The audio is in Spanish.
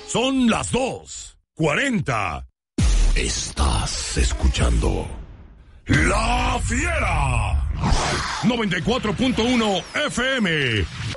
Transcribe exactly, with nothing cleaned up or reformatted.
Son las dos cuarenta. Estás escuchando La Fiera. noventa y cuatro punto uno F M.